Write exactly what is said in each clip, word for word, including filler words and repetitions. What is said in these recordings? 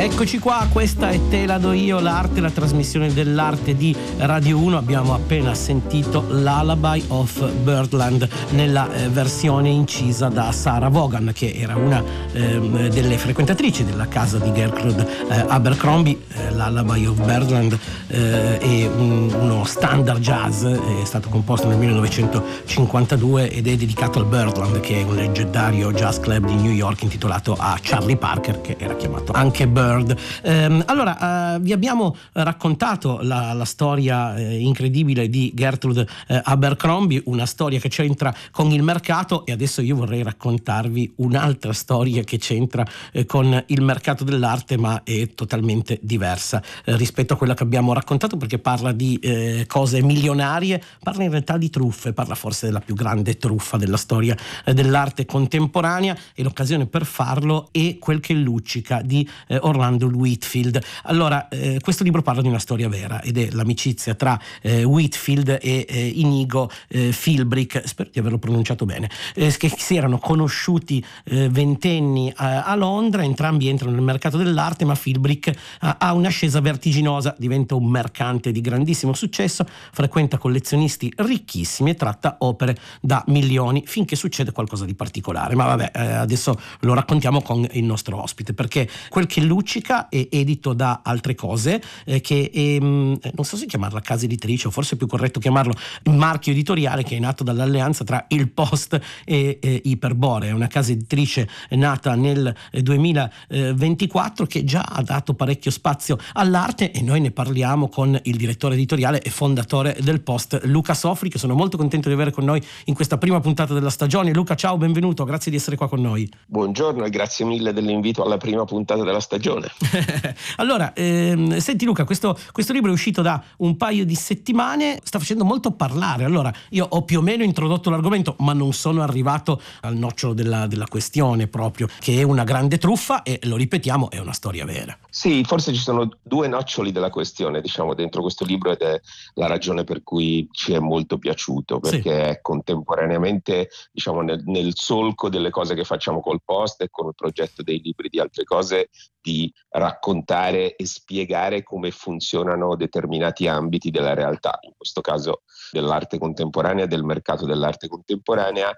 Eccoci qua, questa è Te la do io, l'arte, la trasmissione dell'arte di Radio uno. Abbiamo appena sentito Lullaby of Birdland nella eh, versione incisa da Sarah Vaughan, che era una eh, delle frequentatrici della casa di Gertrude eh, Abercrombie. eh, Lullaby of Birdland eh, è un, uno standard jazz, è stato composto nel millenovecentocinquantadue ed è dedicato al Birdland, che è un leggendario jazz club di New York intitolato a Charlie Parker, che era chiamato anche Bird. Eh, allora, eh, vi abbiamo raccontato la, la storia eh, incredibile di Gertrude eh, Abercrombie, una storia che c'entra con il mercato, e adesso io vorrei raccontarvi un'altra storia che c'entra eh, con il mercato dell'arte, ma è totalmente diversa eh, rispetto a quella che abbiamo raccontato, perché parla di eh, cose milionarie, parla in realtà di truffe, parla forse della più grande truffa della storia eh, dell'arte contemporanea, e l'occasione per farlo è Quel che luccica di eh, Orlando Whitfield. Allora, eh, questo libro parla di una storia vera ed è l'amicizia tra eh, Whitfield e eh, Inigo eh, Philbrick, spero di averlo pronunciato bene, eh, che si erano conosciuti eh, ventenni a, a Londra. Entrambi entrano nel mercato dell'arte, ma Philbrick ha, ha un'ascesa vertiginosa, diventa un mercante di grandissimo successo, frequenta collezionisti ricchissimi e tratta opere da milioni, finché succede qualcosa di particolare. Ma vabbè, eh, adesso lo raccontiamo con il nostro ospite, perché Quel che luccica è edito da Altre Cose, eh, che è, mh, non so se chiamarla casa editrice o forse è più corretto chiamarlo marchio editoriale, che è nato dall'alleanza tra Il Post e eh, Iperbore. È una casa editrice nata nel duemilaventiquattro che già ha dato parecchio spazio all'arte, e noi ne parliamo con il direttore editoriale e fondatore del Post, Luca Sofri, che sono molto contento di avere con noi in questa prima puntata della stagione. Luca, ciao, benvenuto, grazie di essere qua con noi. Buongiorno e grazie mille dell'invito alla prima puntata della stagione. Allora, ehm, senti Luca, questo, questo libro è uscito da un paio di settimane, sta facendo molto parlare. Allora, io ho più o meno introdotto l'argomento, ma non sono arrivato al nocciolo della, della questione, proprio, che è una grande truffa e, lo ripetiamo, è una storia vera. Sì, forse ci sono due noccioli della questione, diciamo, dentro questo libro, ed è la ragione per cui ci è molto piaciuto, perché sì, è contemporaneamente, diciamo, nel, nel solco delle cose che facciamo col Post e con il progetto dei libri di Altre Cose, di raccontare e spiegare come funzionano determinati ambiti della realtà, in questo caso dell'arte contemporanea, del mercato dell'arte contemporanea.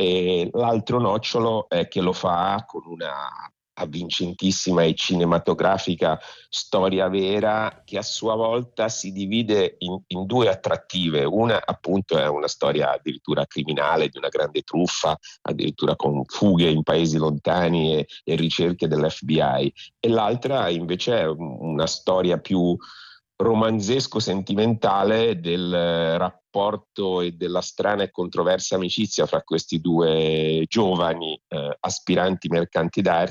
E l'altro nocciolo è che lo fa con una avvincentissima e cinematografica storia vera, che a sua volta si divide in, in due attrattive. Una appunto è una storia addirittura criminale, di una grande truffa, addirittura con fughe in paesi lontani e, e ricerche dell'F B I, e l'altra invece è una storia più romanzesco-sentimentale del rapporto e della strana e controversa amicizia fra questi due giovani eh, aspiranti mercanti d'arte,